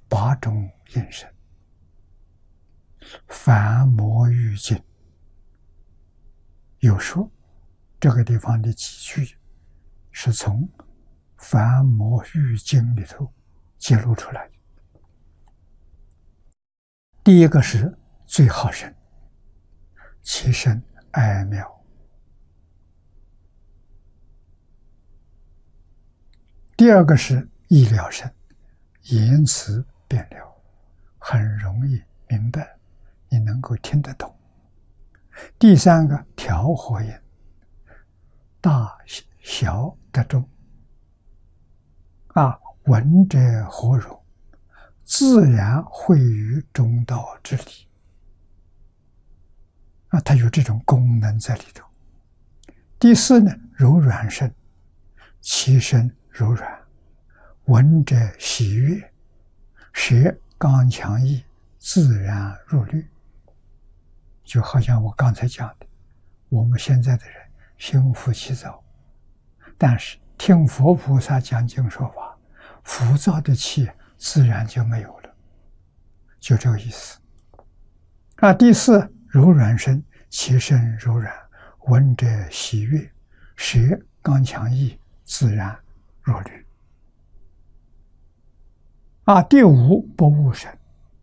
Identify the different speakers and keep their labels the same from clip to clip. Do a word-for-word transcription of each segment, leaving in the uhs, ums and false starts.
Speaker 1: 八种应身，凡魔喻经。有说这个地方的几句是从凡魔喻经里头揭露出来的。第一个是最好身，其身哀妙；第二个是意了身，言辞便了，很容易明白，你能够听得懂。第三个调和音，大小得中，啊，闻者和融，自然会于中道之理。啊，它有这种功能在里头。第四呢，柔软身，其身柔软，闻者喜悦，舌刚强毅，自然入律。就好像我刚才讲的，我们现在的人心浮气躁，但是听佛菩萨讲经说法，浮躁的气自然就没有了，就这个意思。啊，第四，柔软身，其身柔软，闻者喜悦，舌刚强毅，自然入律。啊，第五，不误身，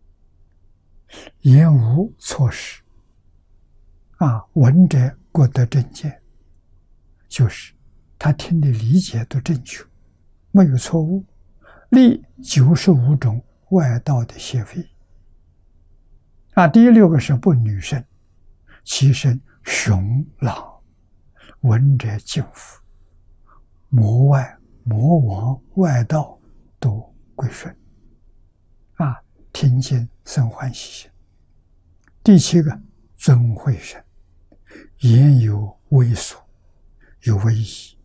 Speaker 1: 言无错失。啊，闻者各得正见，就是他听的理解都正确，没有错误，立九十五种外道的邪非。啊，第六个是不女身，其身雄朗，闻者敬服，魔外魔王外道都归顺。啊，听经生欢喜心。第七个尊慧身，言有威俗，有威仪。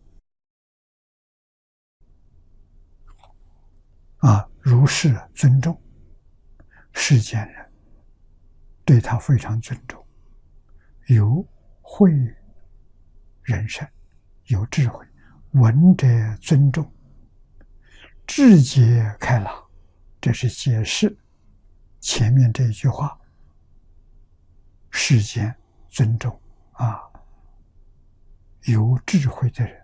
Speaker 1: 啊，如是尊重，世间人对他非常尊重，有慧人身，有智慧，闻者尊重，智节开朗。这是解释前面这一句话，世间尊重啊，有智慧的人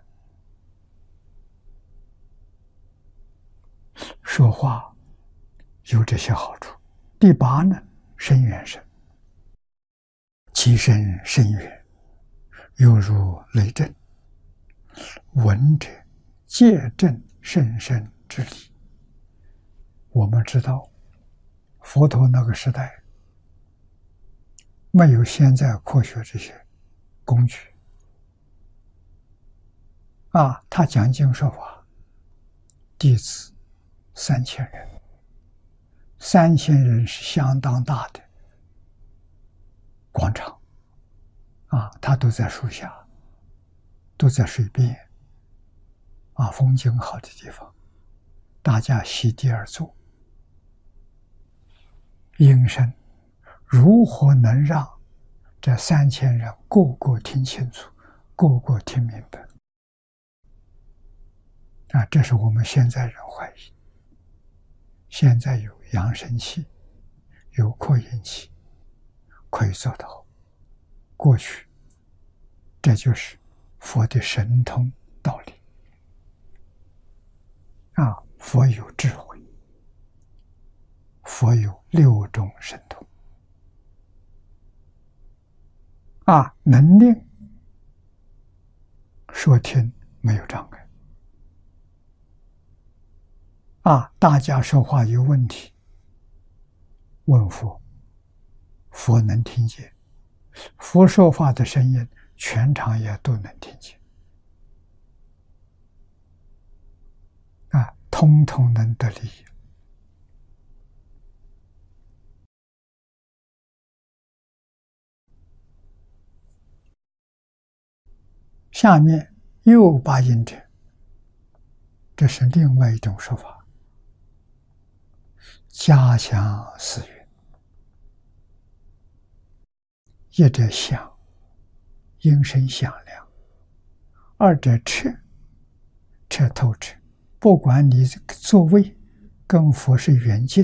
Speaker 1: 说话有这些好处。第八呢，深远身，其身深远，犹如雷震，闻者戒正甚深之理。我们知道佛陀那个时代没有现在科学这些工具啊，他讲经说法，弟子三千人，三千人是相当大的广场啊，他都在树下，都在水边啊，风景好的地方，大家席地而坐。应身如何能让这三千人个个听清楚，个个听明白？啊，这是我们现在人怀疑。现在有扬声器，有扩音器，可以做到。过去，这就是佛的神通道理。啊，佛有智慧，佛有六种神通。啊，能令说听没有障碍。啊，大家说话有问题，问佛，佛能听见，佛说话的声音，全场也都能听见。啊，通通能得利益。下面又八音者，这是另外一种说法。家乡四云，一者响，音声响亮；二者彻，彻透彻。不管你这个座位跟佛是远近，